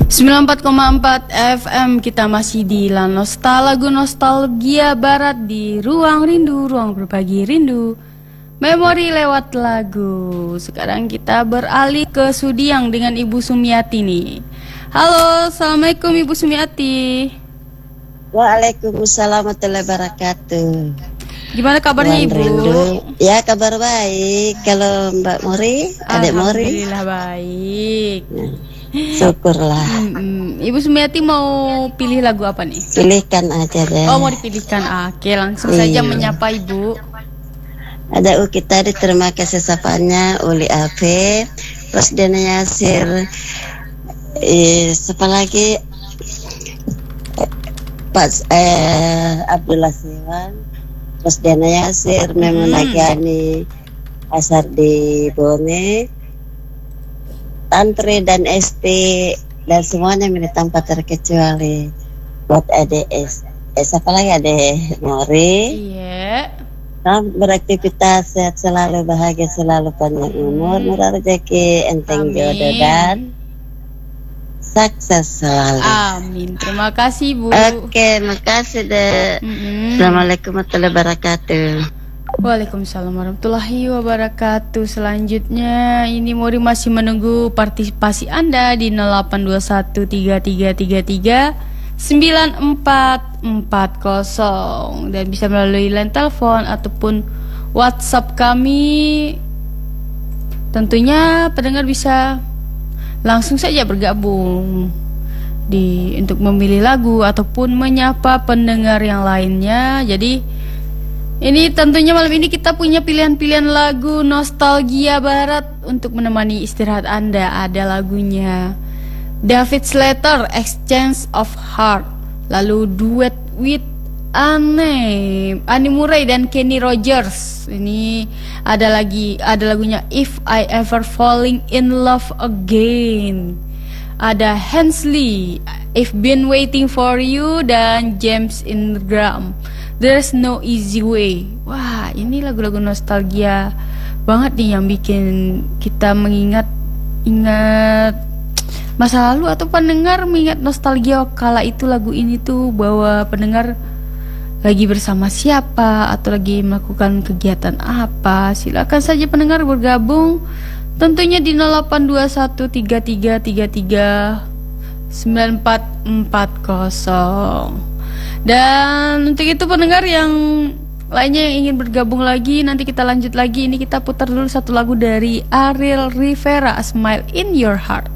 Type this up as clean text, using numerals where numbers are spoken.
94,4 FM. Kita masih di La Lagu Nostalgia Barat di Ruang Rindu, ruang berbagi rindu, memori lewat lagu. Sekarang kita beralih ke Sudiang dengan Ibu Sumiati nih. Halo, assalamualaikum Ibu Sumiati. Waalaikumsalam warahmatullahi wabarakatuh. Gimana kabarnya Ibu? Rindu. Ya, kabar baik. Kalau Mbak Mori, Adik Mori? Alhamdulillah baik. Syukurlah. Ibu Sumiati mau pilih lagu apa nih? Pilihkan aja deh. Oh, mau dipilihkan. Oke, langsung saja menyapa Ibu. Ada Uki tadi, terima kasih sapaannya Uli Afe, terus Dana Yasir, siapa lagi? Pas Abdullah Siwan, terus Dana Yasir, Memuna Gani, Asar di Bone, Tantri dan SP dan semuanya milik tanpa terkecuali buat ADS. Siapa lagi Ade Mori? Iya. Beraktivitas sehat selalu, bahagia selalu, panjang umur, murah rezeki, enteng jodoh dan sukses selalu. Amin. Terima kasih Bu. Oke, makasih deh. Assalamualaikum warahmatullahi wabarakatuh. Waalaikumsalam warahmatullahi wabarakatuh. Selanjutnya ini Mori masih menunggu partisipasi Anda di 082133339440 dan bisa melalui line telepon ataupun WhatsApp kami. Tentunya pendengar bisa langsung saja bergabung untuk memilih lagu ataupun menyapa pendengar yang lainnya. Jadi ini tentunya malam ini kita punya pilihan-pilihan lagu nostalgia barat untuk menemani istirahat Anda. Ada lagunya David Slater, Exchange of Heart, lalu duet with Annie Murray dan Kenny Rogers. Ini ada lagunya If I Ever Falling in Love Again. Ada Hensley, I've Been Waiting for You, dan James Ingram, There's No Easy Way. Wah, ini lagu-lagu nostalgia banget nih yang bikin kita ingat masa lalu atau pendengar mengingat nostalgia kala itu. Lagu ini tuh bawa pendengar lagi bersama siapa atau lagi melakukan kegiatan apa. Silakan saja pendengar bergabung tentunya di 0821339440. Dan untuk itu pendengar yang lainnya yang ingin bergabung lagi, nanti kita lanjut lagi. Ini kita putar dulu satu lagu dari Ariel Rivera, A Smile in Your Heart.